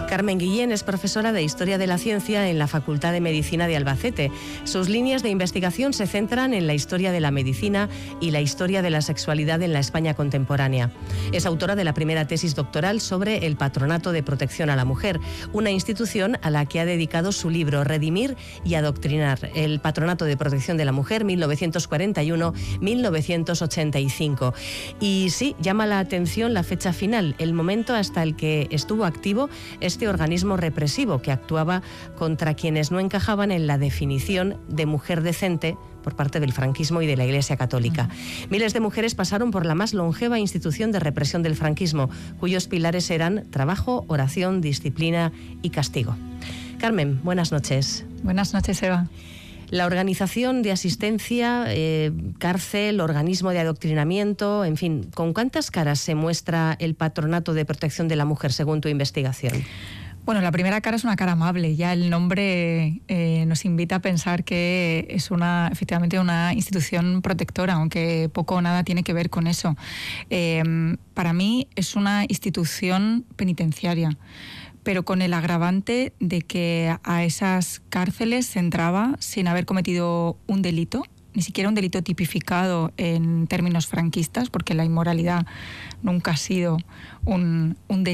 Carmen Guillén es profesora de Historia de la Ciencia en la Facultad de Medicina de Albacete. Sus líneas de investigación se centran en la historia de la medicina y la historia de la sexualidad en la España contemporánea. Es autora de la primera tesis doctoral sobre el Patronato de Protección a la Mujer, una institución a la que ha dedicado su libro Redimir y Adoctrinar, el Patronato de Protección de la Mujer 1941-1985. Y sí, llama la atención la fecha final, el momento hasta el que estuvo activo este organismo represivo que actuaba contra quienes no encajaban en la definición de mujer decente por parte del franquismo y de la Iglesia Católica. Miles de mujeres pasaron por la más longeva institución de represión del franquismo, cuyos pilares eran trabajo, oración, disciplina y castigo. Carmen, buenas noches. Buenas noches, Eva. La organización de asistencia, cárcel, organismo de adoctrinamiento, en fin, ¿con cuántas caras se muestra el Patronato de Protección de la Mujer según tu investigación? Bueno, la primera cara es una cara amable. Ya el nombre nos invita a pensar que es efectivamente una institución protectora, aunque poco o nada tiene que ver con eso. Para mí es una institución penitenciaria, pero con el agravante de que a esas cárceles se entraba sin haber cometido un delito, ni siquiera un delito tipificado en términos franquistas, porque la inmoralidad nunca ha sido un delito.